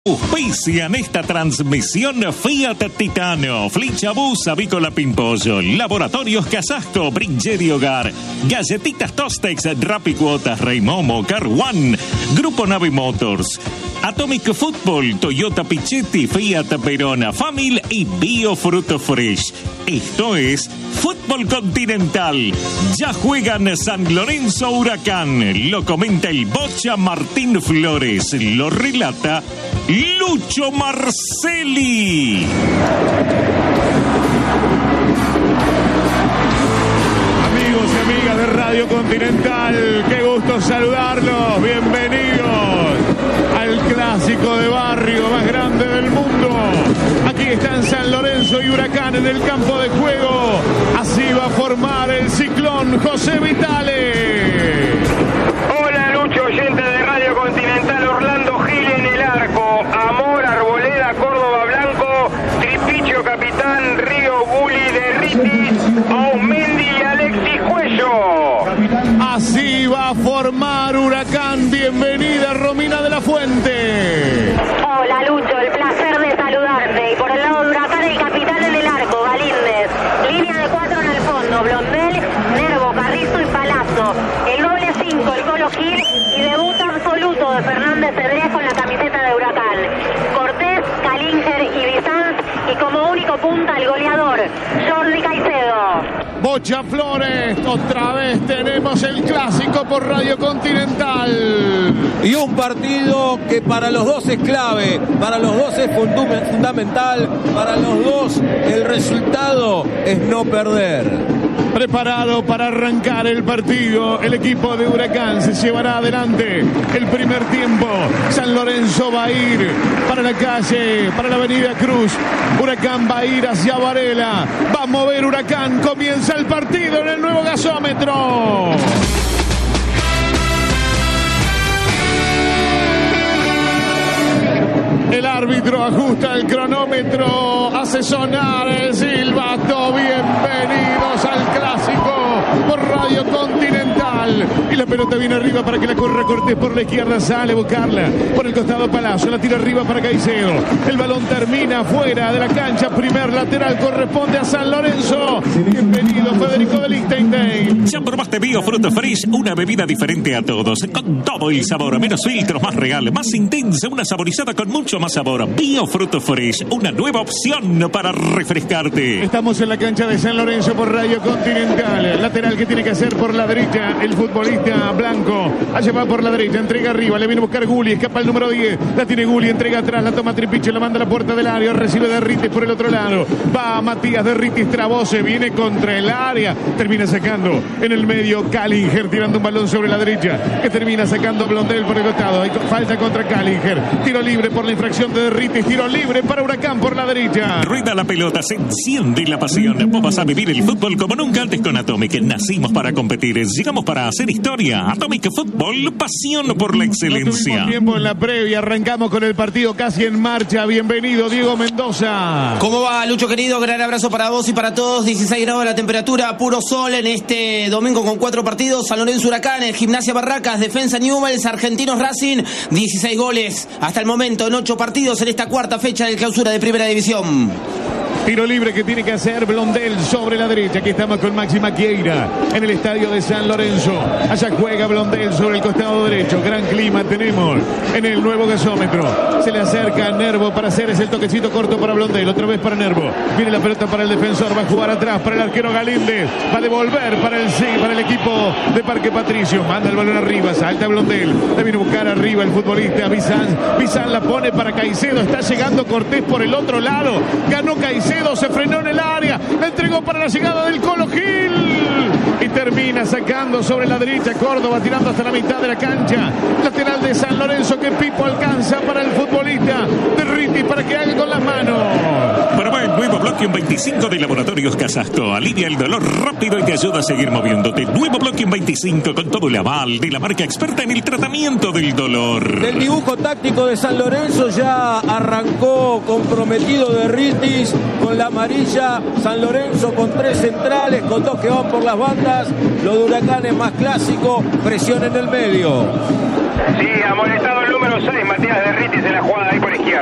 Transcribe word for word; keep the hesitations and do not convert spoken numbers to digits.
Auspician esta transmisión Fiat Titano, Flichabús, Avícola Pimpollo, Laboratorios Casasco, Brincheri Hogar, Galletitas Tostex, Rapicuotas, Reymomo, Car One, Grupo Navi Motors, Atomic Football, Toyota Pichetti, Fiat Verona, Famil y Biofruto Fresh. Esto es Fútbol Continental. Ya juegan San Lorenzo Huracán. Lo comenta el Bocha Martín Flores. Lo relata Lucho Marcelli. Amigos y amigas de Radio Continental, qué gusto saludarlos. Bienvenidos al clásico de barrio más grande del mundo. Aquí están San Lorenzo y Huracán en el campo de juego. Así va a formar el ciclón José Vitale. Hola Lucho, oyente de Radio Continental. Orlando Gil en el arco, Amor, Arboleda, Córdoba Blanco, Tripicho Capitán, Río, Gulli, Derriti, Aumendi y Alexis Cuello. Así va a formar Huracán. Bienvenida Romina de la Fuente. Hola Lucho, el placer de saludarte. Y por el lado de Huracán, el capitán en el arco, Galíndez. Línea de cuatro en el fondo, Blondel, Nervo, Carrizo y Palazzo. El doble cinco, el Colo Gil. Y debut absoluto de Fernández Cedrés con la camiseta de Huracán. Cortés, Calinger y Bizanz. Y como único punta, el goleador, Jordi Caicedo. Bocha Flores, otra vez tenemos el clásico por Radio Continental. Y un partido que para los dos es clave, para los dos es fundamental, para los dos el resultado es no perder. Preparado para arrancar el partido, el equipo de Huracán se llevará adelante el primer tiempo. San Lorenzo va a ir para la calle, para la avenida Cruz. Huracán va a ir hacia Varela. Va a mover Huracán. Comienza el partido en el nuevo gasómetro. El árbitro ajusta el cronómetro, hace sonar el silbato. Bienvenidos al clásico por Radio Continental. Y la pelota viene arriba para que la corra Cortés por la izquierda. Sale a buscarla por el costado Palazzo. La tira arriba para Caicedo. El balón termina fuera de la cancha. Primer lateral corresponde a San Lorenzo. Bienvenido Federico de Lichtenstein. Ya probaste Biofruto Fresh, una bebida diferente a todos, con todo el sabor, menos filtros, más real, más intensa, una saborizada con mucho más sabor. Biofruto Fresh, una nueva opción para refrescarte. Estamos en la cancha de San Lorenzo por Radio Continental. Lateral que tiene que hacer por la derecha el futbolista Blanco. Allá va por la derecha, entrega arriba, le viene a buscar Gulli, escapa el número diez. La tiene Gulli, entrega atrás, la toma Tripicho, la manda a la puerta del área, recibe Derritis por el otro lado. Va Matías Derritis, Trabose, viene contra el área, termina sacando en el medio Calinger, tirando un balón sobre la derecha, que termina sacando Blondel por el costado. Hay falta contra Calinger, tiro libre por la infracción de Derritis, tiro libre para Huracán por la derecha. Rueda la pelota, se enciende la pasión. Vos vas a vivir el fútbol como nunca antes con Atomic. Nacimos para competir, llegamos para hacer historia. Atomic Fútbol, pasión por la excelencia. No tuvimos tiempo en la previa, arrancamos con el partido casi en marcha. Bienvenido Diego Mendoza. ¿Cómo va Lucho querido? Gran abrazo para vos y para todos. dieciséis grados la temperatura, puro sol en este domingo con cuatro partidos. San Lorenzo Huracán, Gimnasia Barracas, Defensa Newell's, Argentinos Racing. dieciséis goles hasta el momento en ocho partidos en esta cuarta fecha de clausura de Primera División. Tiro libre que tiene que hacer Blondel sobre la derecha. Aquí estamos con Maxi Maquieira en el estadio de San Lorenzo. Allá juega Blondel sobre el costado derecho. Gran clima tenemos en el nuevo gasómetro. Se le acerca a Nervo para hacer ese toquecito corto para Blondel. Otra vez para Nervo. Viene la pelota para el defensor. Va a jugar atrás para el arquero Galíndez. Va a devolver para el sí, para el equipo de Parque Patricio. Manda el balón arriba. Salta Blondel. Le viene a buscar arriba el futbolista Bizanz. Bizanz la pone para Caicedo. Está llegando Cortés por el otro lado. Ganó Caicedo. Se frenó en el área, la entregó para la llegada del Colo Gil y termina sacando sobre la derecha Córdoba, tirando hasta la mitad de la cancha. Lateral de San Lorenzo que Pipo alcanza para el futbolista Derriti para que haga con las manos. Prueba el nuevo Bloquium veinticinco de Laboratorios Casasco. Alivia el dolor rápido y te ayuda a seguir moviéndote. Nuevo Bloquium veinticinco con todo el aval de la marca experta en el tratamiento del dolor. El dibujo táctico de San Lorenzo ya arrancó comprometido de Ritis con la amarilla, San Lorenzo con tres centrales, con dos que van por las bandas, lo de Huracán es más clásico, presión en el medio. Sí, amonestado el número seis, Matías de Ritis en la jugada ahí por izquierda.